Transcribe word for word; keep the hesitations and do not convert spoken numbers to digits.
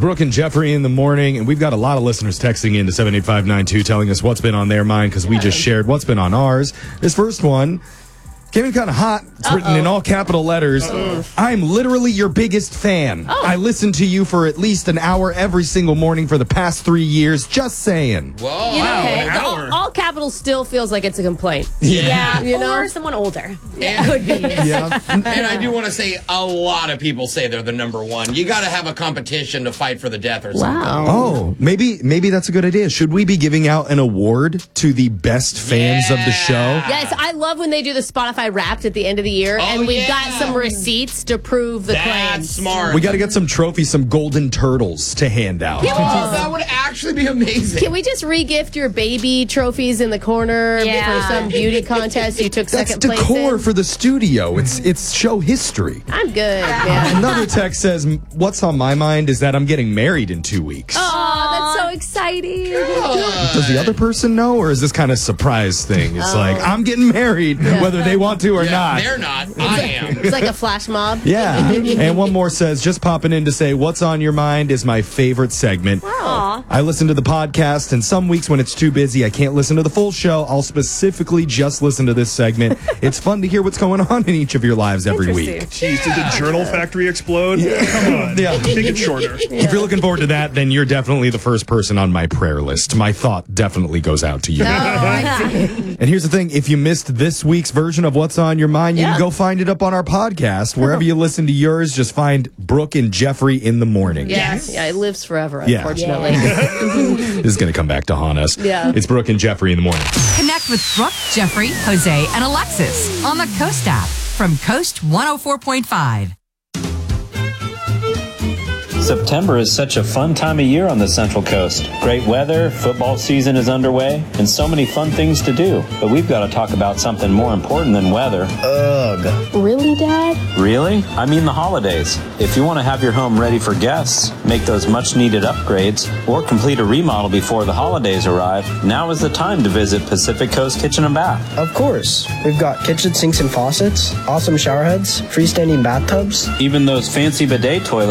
Brooke and Jeffrey in the morning, and we've got a lot of listeners texting in to seven eight five nine two telling us what's been on their mind because we just shared what's been on ours. This first one came in kind of hot. It's Uh-oh. written in all capital letters. Uh-oh. I'm literally your biggest fan. Oh. I listen to you for at least an hour every single morning for the past three years. Just saying. Whoa. You know, wow, okay. all, all capital still feels like it's a complaint. Yeah. yeah. You know? Or someone older. Yeah. Could be. Yeah. And I do want to say a lot of people say they're the number one. You got to have a competition to fight for the death or something. Wow. Oh, maybe maybe that's a good idea. Should we be giving out an award to the best fans yeah. of the show? Yes, I love when they do the Spotify Wrapped at the end of the year, oh, and we've yeah. got some receipts to prove the That's claims. That's smart. We got to get some trophies, some golden turtles to hand out. Oh, that would actually be amazing. Can we just re-gift your baby trophies in the corner yeah. for some beauty contest you took That's second place in? That's decor for the studio. It's it's show history. I'm good, man. Another text says, what's on my mind is that I'm getting married in two weeks. Oh, that's so exciting. God. Does the other person know, or is this kind of surprise thing? It's oh. like, I'm getting married, yeah. whether they want to or yeah, not. They're not. I am. It's like a flash mob. Yeah. And one more says, just popping in to say, what's on your mind is my favorite segment. Wow. I listen to the podcast, and some weeks when it's too busy, I can't listen to the full show. I'll specifically just listen to this segment. It's fun to hear what's going on in each of your lives every week. Jeez, did the journal factory explode? Yeah. Come on. Yeah. Make it shorter. Yeah. If you're looking forward to that, then you're definitely the first person on my prayer list. My thought definitely goes out to you. Oh, I see. And here's the thing. If you missed this week's version of What's on Your Mind, you yeah. can go find it up on our podcast. Wherever you listen to yours, just find Brooke and Jeffrey in the morning. Yes. Yeah, it lives forever, yeah. unfortunately. Yeah. This is going to come back to haunt us. Yeah. It's Brooke and Jeffrey in the morning. Connect with Brooke, Jeffrey, Jose, and Alexis on the Coast app from Coast one oh four point five. September is such a fun time of year on the Central Coast. Great weather, football season is underway, and so many fun things to do. But we've got to talk about something more important than weather. Ugh. Really, Dad? Really? I mean the holidays. If you want to have your home ready for guests, make those much-needed upgrades, or complete a remodel before the holidays arrive, now is the time to visit Pacific Coast Kitchen and Bath. Of course. We've got kitchen sinks and faucets, awesome shower heads, freestanding bathtubs. Even those fancy bidet toilets